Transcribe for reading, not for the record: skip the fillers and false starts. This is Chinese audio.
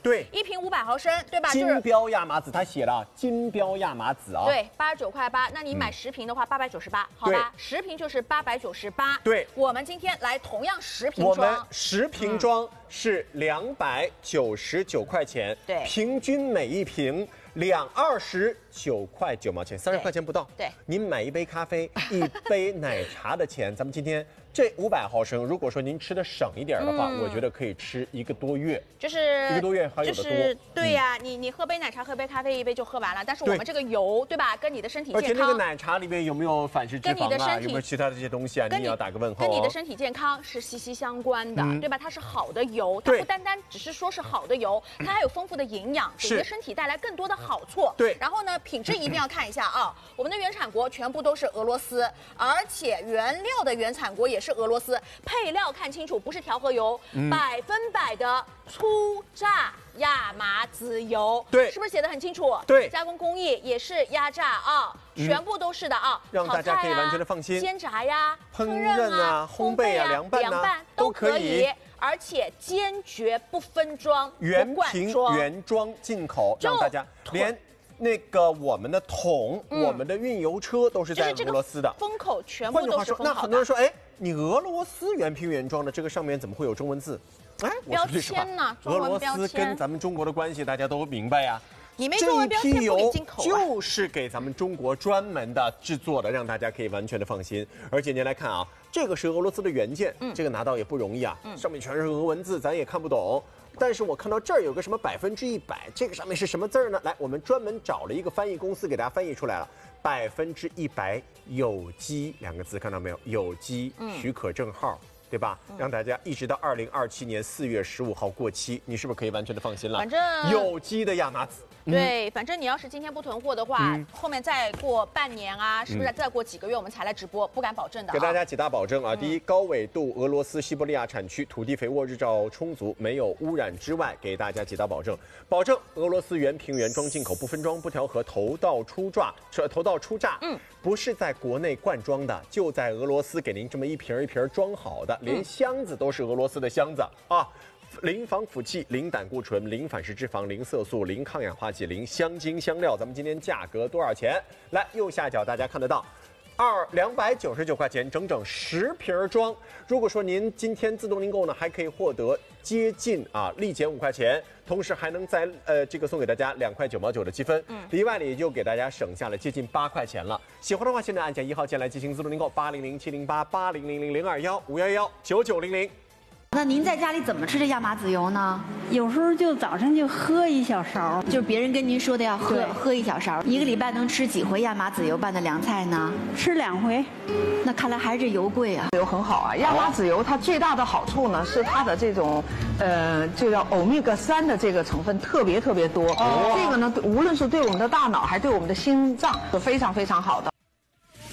对 ，1瓶500毫升，对吧？ 金标亚麻籽，它写了金标亚麻籽啊。 对，89块8。那你买10瓶的话，898，好吧？10瓶就是898。 对， 我们今天来同样10瓶我们装 ，10瓶装是299块钱， 对， 平均每一瓶29块9毛钱，30块钱不到。 对， 您买一杯咖啡、一杯奶茶的钱，咱们今天这500毫升，如果说您吃的省一点的话，我觉得可以吃1个多月， 就是 1个多月还有的多。 对呀，你喝杯奶茶、喝杯咖啡，1杯就喝完了。但是我们这个油，对吧？跟你的身体健康， 而且那个奶茶里面有没有反式脂肪啊？有没有其他的这些东西啊？你也要打个问号。 跟你的身体健康是息息相关的，对吧？它是好的油，它不单单只是说是好的油，它还有丰富的营养，给你的身体带来更多的好处。 对， 然后呢，品质一定要看一下啊，我们的原产国全部都是俄罗斯，而且原料的原产国也是俄罗斯，配料看清楚，不是调和油，100%的粗榨亚麻籽油， 对， 是不是写的很清楚？ 对， 加工工艺也是压榨啊，全部都是的啊， 让大家可以完全的放心。 煎炸呀、 烹饪啊、烘焙啊、凉拌啊都可以，而且坚决不分装、 原瓶原装进口，让大家连那个我们的桶、我们的运油车都是在俄罗斯的， 封口全部都是封好的。 那很多人说，哎，你俄罗斯原瓶原装的这个上面怎么会有中文字？哎， 标签呢？ 俄罗斯跟咱们中国的关系大家都明白呀。 你没中文标签不给进口， 就是给咱们中国专门的制作的，让大家可以完全的放心。而且您来看啊，这个是俄罗斯的原件，这个拿到也不容易啊，上面全是俄文字，咱也看不懂。但是我看到这儿有个什么100%，这个上面是什么字呢？来，我们专门找了一个翻译公司给大家翻译出来了，100%有机2个字，看到没有？有机许可证号。对吧？让大家一直到2027年4月15号过期，你是不是可以完全的放心了？ 反正有机的亚麻籽。 对，反正你要是今天不囤货的话，后面再过半年啊，是不是再过几个月我们才来直播？不敢保证的。 给大家几大保证啊！第一，高纬度俄罗斯西伯利亚产区，土地肥沃，日照充足，没有污染之外，给大家几大保证：保证俄罗斯原瓶原装进口，不分装不调和，头道出榨，不是在国内灌装的，就在俄罗斯给您这么一瓶一瓶装好的，连箱子都是俄罗斯的箱子啊。零防腐剂、零胆固醇、零反式脂肪、零色素、零抗氧化剂、零香精香料。咱们今天价格多少钱？来，右下角大家看得到，299块钱，整整10瓶装。如果说您今天自动订购呢，还可以获得接近立减5块钱，同时还能再这个送给大家2块9毛9的积分，里外里就给大家省下了接近8块钱了。喜欢的话，现在按下1号键来进行自动订购，80070880000218119900。 那您在家里怎么吃这亚麻籽油呢？ 有时候就早上就喝1小勺， 就是别人跟您说的要喝1小勺。1个礼拜能吃几回亚麻籽油拌的凉菜呢？ 吃2回。 那看来还是这油贵啊。 油很好啊，亚麻籽油它最大的好处呢是它的这种就叫欧米伽3的这个成分特别多。这个呢，无论是对我们的大脑还是对我们的心脏是非常非常好的。